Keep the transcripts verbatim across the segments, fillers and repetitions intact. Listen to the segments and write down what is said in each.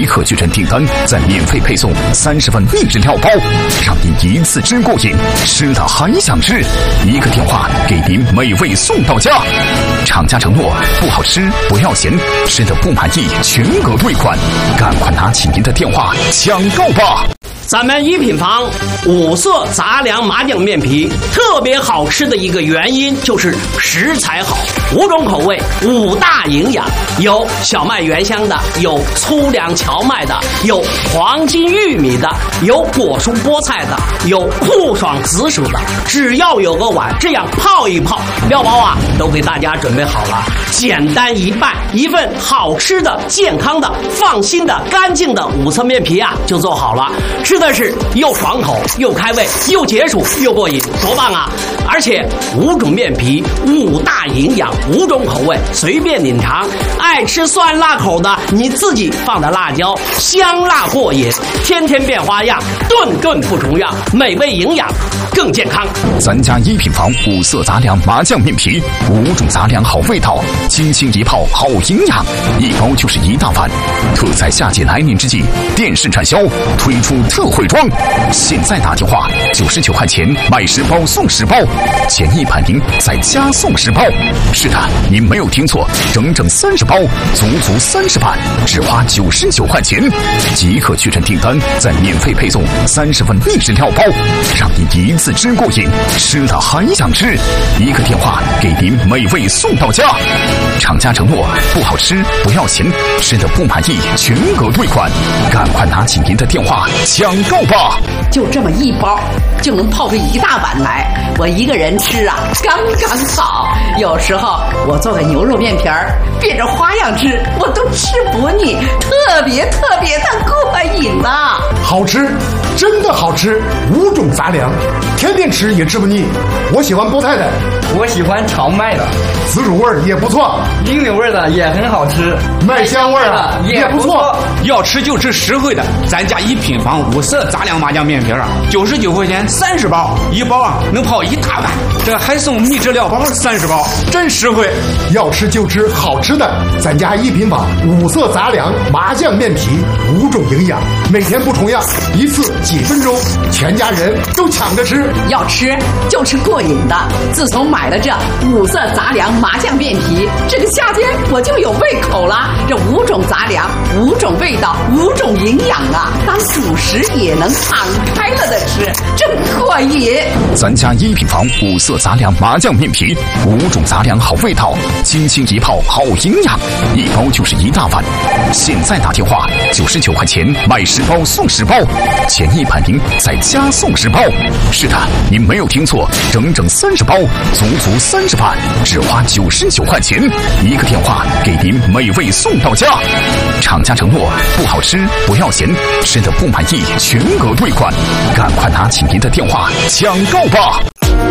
刻确认订单，再免费配送三十份秘制料包，让您一次吃过瘾，吃的还想吃。一个电话给您美味送到家。厂家承诺不好吃不要钱，吃的不满意全额退款，赶快拿起您的电话抢购吧！ 咱们一品房五色杂粮麻酱面皮特别好吃的一个原因就是食材好，五种口味，五大营养，有小麦原香的，有粗粮荞麦的，有黄金玉米的，有果蔬菠菜的，有酷爽紫薯的。只要有个碗，这样泡一泡，料包啊都给大家准备好了，简单一办，一份好吃的、健康的、放心的、干净的五色面皮啊就做好了。吃的是又爽口又开胃又解暑又过瘾，多棒啊！而且五种面皮，五大营养，五种口味，随便您尝。爱吃酸辣口的，你自己放的辣椒，香辣过瘾，天天变花样，顿顿不重样，美味营养更健康。 咱家一品房五色杂粮麻酱面皮，五种杂粮好味道，轻轻一泡好营养，一包就是一大碗。特在夏季来临之际，电视产销推出特惠装，现在打电话九十九块钱买十包送十包，前一百名再加送十包。是的，您没有听错，整整三十包，足足三十碗，只花九十九块钱。即刻确认订单，再免费配送三十份秘制料包，让您一次吃过瘾，吃的还想吃。一个电话给您美味送到家。厂家承诺不好吃不要钱，吃的不满意全额退款，赶快拿起您的电话抢购吧！ 就这么一包就能泡出一大碗来，我一个人吃啊刚刚好。有时候我做个牛肉面皮儿，变着花样吃，我都吃不腻，特别特别的过瘾呐！ 好吃，真的好吃，五种杂粮，天天吃也吃不腻。我喜欢菠菜的， 我喜欢荞麦的， 紫薯味儿也不错， 银柳味的也很好吃， 麦香味儿的也不错。 要吃就吃实惠的，咱家一品房五色杂粮麻酱面皮啊，九十九块钱三十包，一包啊能泡一大碗，这还送秘制料包三十包，真实惠。 要吃就吃好吃的，咱家一品坊五色杂粮麻酱面皮，五种营养，每天不重样，一次几分钟，全家人都抢着吃。 要吃就吃过瘾的。自从买了这五色杂粮麻酱面皮，这个夏天我就有胃口了。这五种杂粮，五种味道，五种营养啊，当主食也能敞开了的吃，真过瘾。 咱家一品房五色杂粮麻酱面皮，五种杂粮好味道，轻轻一泡好营养，一包就是一大碗。现在打电话九十九块钱买十包送十包，前一百名再加送十包。是的，您没有听错，整整三十包，足足三十碗，只花九十九块钱。一个电话给您美味送到家。厂家承诺不好吃不要钱，吃的不满意全额退款，赶快拿起您的电话抢购吧！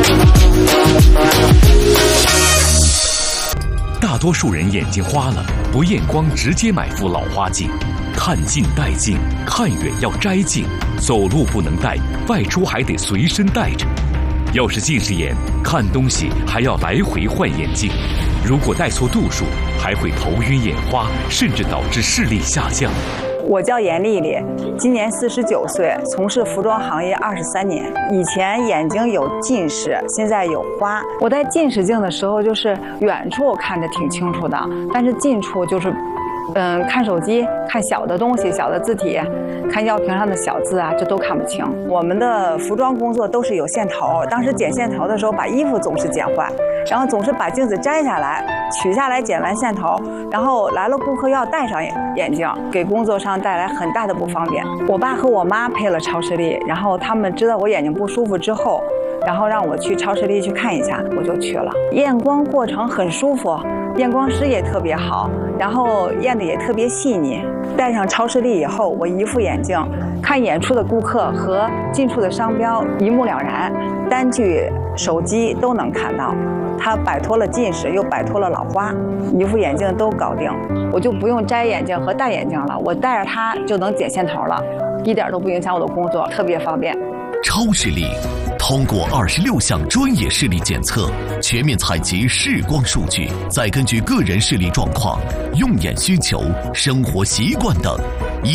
大多数人眼睛花了，不验光直接买副老花镜，看近带镜，看远要摘镜，走路不能戴，外出还得随身带着。要是近视眼，看东西还要来回换眼镜，如果戴错度数，还会头晕眼花，甚至导致视力下降。 我叫严丽丽，今年四十九岁，从事服装行业二十三年。以前眼睛有近视，现在有花。我戴近视镜的时候，就是远处看着挺清楚的，但是近处就是，嗯，看手机、看小的东西、小的字体、看药瓶上的小字啊，这都看不清。我们的服装工作都是有线头，当时剪线头的时候，把衣服总是剪坏，然后总是把镜子摘下来，取下来剪完线头，然后来了顾客要戴上眼镜，给工作上带来很大的不方便。我爸和我妈配了超视力，然后他们知道我眼睛不舒服之后，然后让我去超视力去看一下，我就去了。验光过程很舒服，验光师也特别好，然后验的也特别细腻。戴上超视力以后，我一副眼镜看远处的顾客和近处的商标一目了然，单据、手机都能看到。它摆脱了近视，又摆脱了老花，一副眼镜都搞定，我就不用摘眼镜和戴眼镜了，我戴着它就能剪线头了，一点都不影响我的工作，特别方便。 超视力通过二十六项专业视力检测，全面采集视光数据，再根据个人视力状况、用眼需求、生活习惯等，